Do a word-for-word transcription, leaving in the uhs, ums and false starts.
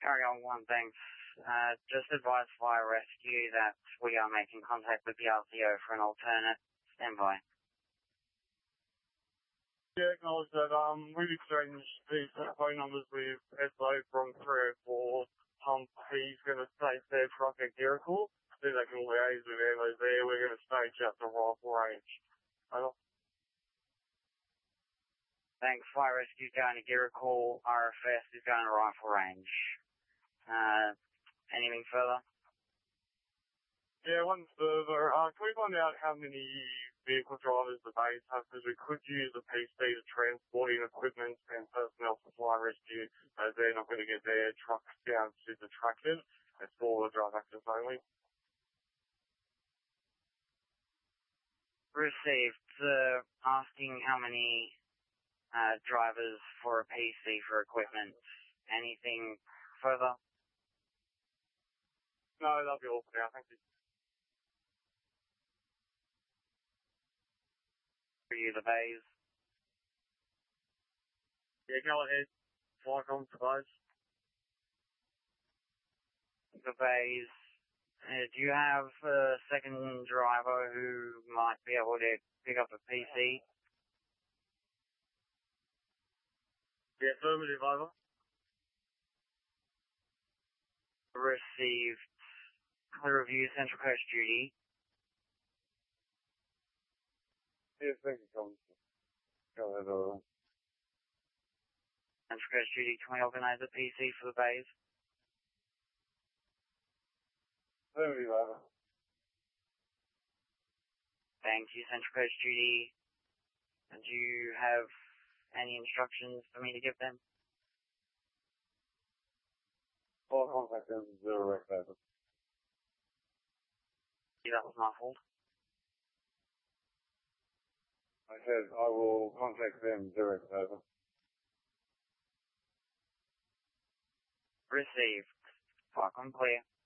Carry on one, thanks. Uh, just advise Fire Rescue that we are making contact with the R C O for an alternate. Stand by. Yeah, acknowledge that. Um, we've exchanged these phone numbers with S O from three oh four. Pump, he's going to stage their truck at Giracal. See they can liaise with M O there. We're going to stage out the rifle range. Over. Thanks. Fire Rescue going to Giracal. R F S is going to rifle range. Uh, anything further? Yeah, one further. Uh, can we find out how many vehicle drivers the base have? Because we could use a P C to transport in equipment and personnel for Fire Rescue, as they're not going to get their trucks down to the tractors. It's four-wheel drive access only. Received. Uh, asking how many uh, drivers for a P C for equipment. Anything further? No, that'll be all for now. Thank you. For you, the bays. Yeah, go ahead. Fly on to those. The bays. Uh, do you have a second driver who might be able to pick up a P C? Yeah, affirmative, over. Received. Clear review, Central Coast duty. Yeah, thank you, Tom. Go ahead, over. Central Coast duty, can we organise a P C for the bays? Affirmative, over. Thank you, Central Coast duty. And do you have any instructions for me to give them? I'll contact them direct, over. Yeah, that was muffled. I said I will contact them direct, over. Received. Fuck, I'm clear.